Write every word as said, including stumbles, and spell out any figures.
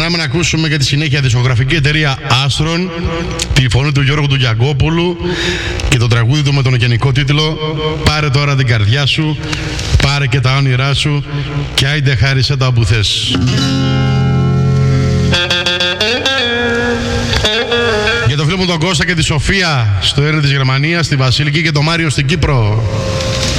Περνάμε να ακούσουμε για τη συνέχεια δισκογραφική εταιρεία Άστρον, τη φωνή του Γιώργου του Γιαγκόπουλου και το τραγούδι του με τον γενικό τίτλο «Πάρε τώρα την καρδιά σου, πάρε και τα όνειρά σου και άιντε χάρισε τα όπου θες». Για το φίλο μου τον Κώστα και τη Σοφία στο Έρνη της Γερμανίας, τη Βασίλικη και τον Μάριο στην Κύπρο.